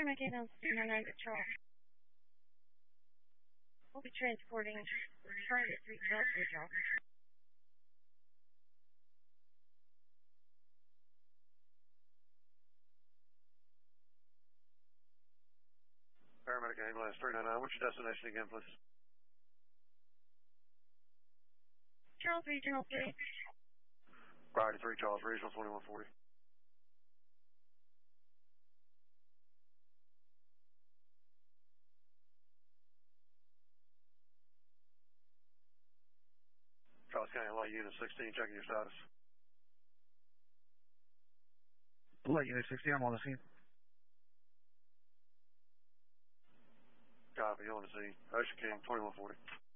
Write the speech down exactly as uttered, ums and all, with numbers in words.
Paramount Ambulance three nine nine Patrol. We'll be transporting Charlotte Street Hospital. Paramedic Ambulance three nine nine, what's your destination again, please? Charles Regional three. Priority three, Charles Regional twenty-one forty. Charles County Light Unit sixteen, checking your status. Light Unit sixteen, I'm on the scene. Copy, on the scene. Ocean King twenty-one forty.